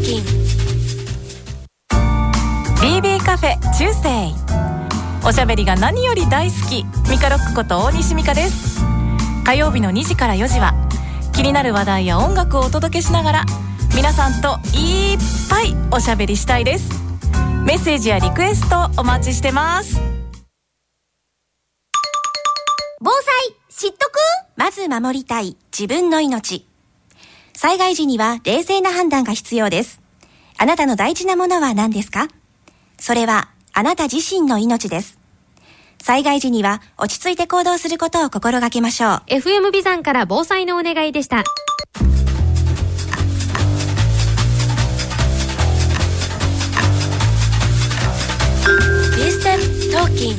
Talking BB カフェチュースデイ。おしゃべりが何より大好きミカロックこと大西美香です。火曜日の2時から4時は気になる話題や音楽をお届けしながら皆さんといっぱいおしゃべりしたいです。メッセージやリクエストお待ちしてます。 防災知っとく？まず守りたい自分の命。災害時には冷静な判断が必要です。あなたの大事なものは何ですか？それはあなた自身の命です。災害時には落ち着いて行動することを心がけましょう。 FM ビザンから防災のお願いでした。 BSTEP Talking。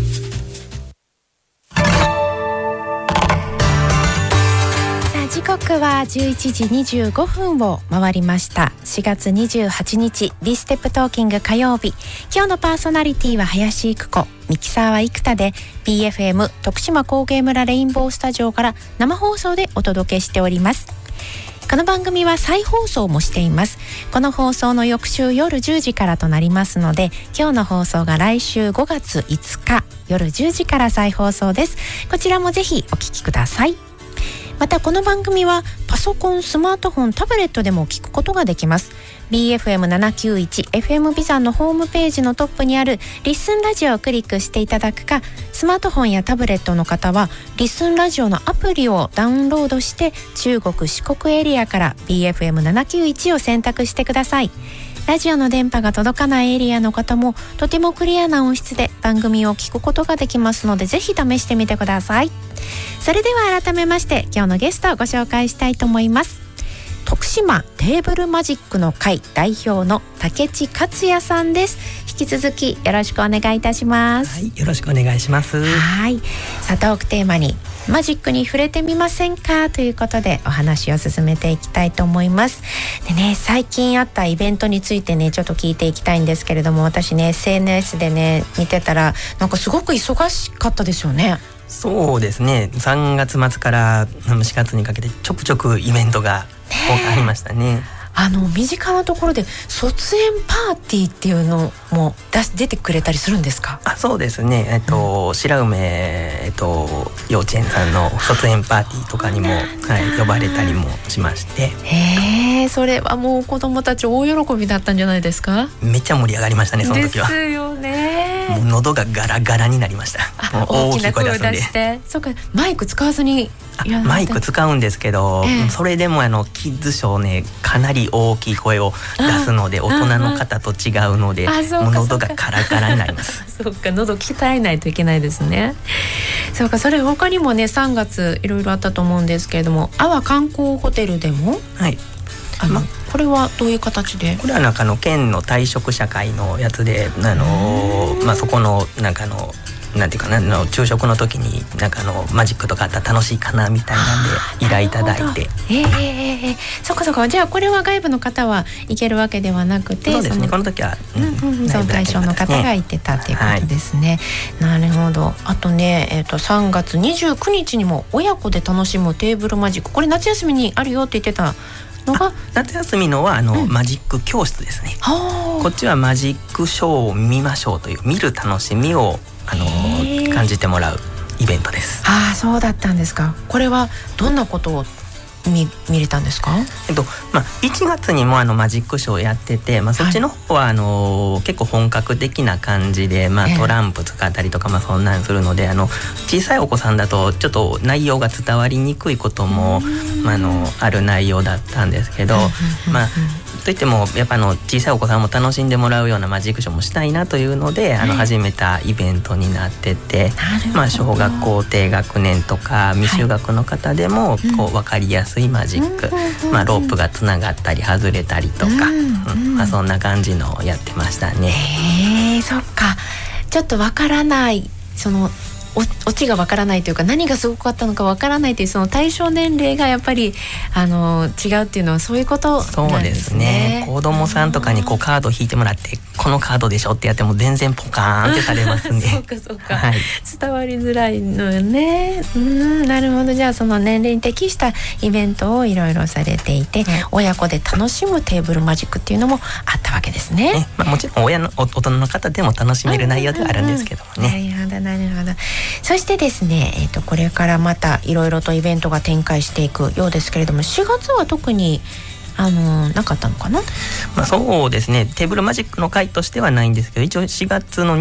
時刻は11時25分を回りました。4月28日 BSTEP トーキング火曜日。今日のパーソナリティは林育子、ミキサーは生田で BFM 徳島工芸村レインボースタジオから生放送でお届けしております。この番組は再放送もしています。この放送の翌週夜10時からとなりますので、今日の放送が来週5月5日夜10時から再放送です。こちらもぜひお聞きください。またこの番組はパソコン、スマートフォン、タブレットでも聞くことができます。 BFM791 FM ビザンのホームページのトップにあるリッスンラジオをクリックしていただくか、スマートフォンやタブレットの方はリッスンラジオのアプリをダウンロードして中国四国エリアから BFM791 を選択してください。ラジオの電波が届かないエリアの方もとてもクリアな音質で番組を聞くことができますので、ぜひ試してみてください。それでは改めまして今日のゲストをご紹介したいと思います。徳島テーブルマジックの会代表の竹地克也さんです。引き続きよろしくお願いいたします。 はい、よろしくお願いします。 はい、さあトークテーマにマジックに触れてみませんかということでお話を進めていきたいと思います。でね、最近あったイベントについてねちょっと聞いていきたいんですけれども、私ね SNS でね見てたらなんかすごく忙しかったですよね。 そうですね、3月末から4月にかけてちょくちょくイベントがありましたね。 身近なところで卒園パーティーっていうのも出てくれたりするんですか？ そうですね、白梅、幼稚園さんの卒園パーティーとかにも、呼ばれたりもしまして、 それはもう子どもたち大喜びだったんじゃないですか？ めっちゃ盛り上がりましたね、その時は。 ですよね。 もう喉がガラガラになりました。 大きな声を出して。そうか、マイク使わずに。 マイク使うんですけど、それでもキッズショーねかなり大きい声を出すので、大人の方と違うので、もう喉がカラカラになります。 そうか、喉鍛えないといけないですね。そうか、それ他にもね3月いろいろあったと思うんですけれども、阿波観光ホテルでも、はい、これはどういう形で？ これは県の退職者会のやつで、そこのなんていうかな、昼食の時にマジックとかあったら楽しいかなみたいなんで依頼いただいて、 そこそこ。じゃあこれは外部の方は行けるわけではなくて、 そうですね、この時は、 その対象の方が行ってたっていうことですね。なるほど。あとね、3月29日にも親子で楽しむテーブルマジック、これ夏休みにあるよって言ってたのが、 夏休みのはマジック教室ですね。こっちはマジックショーを見ましょうという、見る楽しみを感じてもらうイベントです。 そうだったんですか。これはどんなことを見れたんですか ？1月にもマジックショーをやってて、そっちの方は結構本格的な感じで、トランプ使ったりとか、そんなんするので、小さいお子さんだとちょっと内容が伝わりにくいことも、ある内容だったんですけど、といってもやっぱ小さいお子さんも楽しんでもらうようなマジックショーもしたいなというので、始めたイベントになってて、小学校低学年とか未就学の方でも分かりやすいマジック、ロープがつながったり外れたりとか、そんな感じのをやってましたね。 そっか。ちょっと分からない、そのオチがわからないというか、何がすごかったのかわからないという、その対象年齢がやっぱり違うっていうのはそういうことなんですね。 そうですね。子供さんとかにこうカード引いてもらって、このカードでしょってやっても全然ポカーンってされますんでそうかそうか、 はい、 伝わりづらいのよね。なるほど。じゃあその年齢に適したイベントをいろいろされていて、親子で楽しむテーブルマジックっていうのもあったわけですね。 もちろん大人の方でも楽しめる内容ではあるんですけどもね。 なるほどなるほど。そしてですね、これからまたいろいろとイベントが展開していくようですけれども、4月は特になかったのかな。 そうですね、テーブルマジックの会としてはないんですけど、一応4月の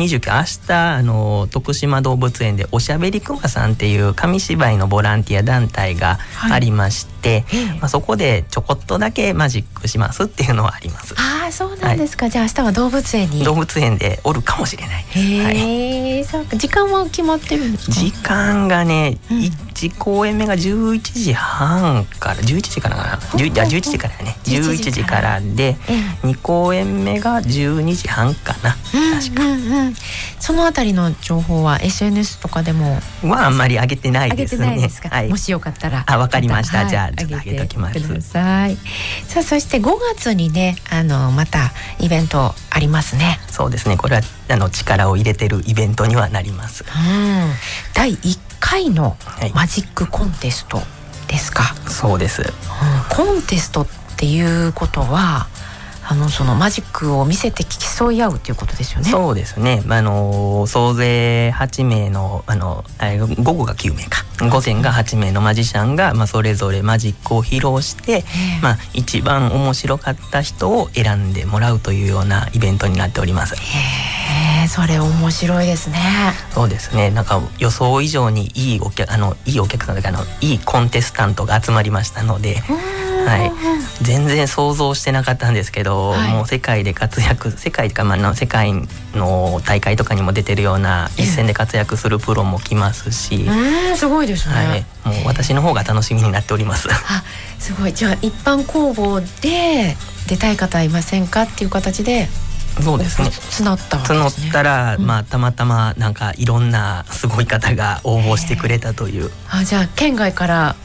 29日徳島動物園でおしゃべりくまさんっていう紙芝居のボランティア団体がありまして、そこでちょこっとだけマジックしますっていうのはあります。 ああ、そうなんですか。じゃあ明日は動物園に。 動物園でおるかもしれないです。 そうか。時間は決まってるんですか。 時間がね、1公演目が11時半から11時からかな、11時からね、11時からで、2公演目が12時半かな、確か、 そのあたりの情報は SNS とかでもあんまり上げてないですね。 もしよかったら。 わかりました。じゃあちょっと上げときます。 さあ、そして5月にね、またイベントありますね。 そうですね、これは力を入れてるイベントにはなります。 第1回のマジックコンテストですか。 そうです、 コンテストっていうことはそのマジックを見せて競い合うということですよね。 そうですね、総勢8名の午後が9名か、午前が8名のマジシャンが、それぞれマジックを披露して、一番面白かった人を選んでもらうというようなイベントになっております。 それ面白いですね。 そうですね、なんか予想以上にいいお客さんというかいいコンテスタントが集まりましたので、全然想像してなかったんですけど、もう世界で活躍、世界の大会とかにも出てるような一戦で活躍するプロも来ますし、 すごいですね。 もう私の方が楽しみになっております。 すごい。じゃあ一般公募で出たい方いませんかっていう形で。 そうですね、 募ったら、たまたまなんかいろんなすごい方が応募してくれたという。 じゃあ県外から